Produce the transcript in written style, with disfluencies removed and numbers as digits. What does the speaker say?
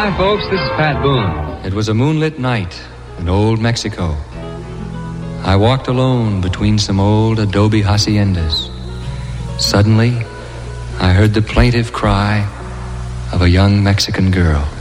Hi, folks. This is Pat Boone. It was a moonlit night in old Mexico. I walked alone between some old adobe haciendas. Suddenly, I heard the plaintive cry of a young Mexican girl.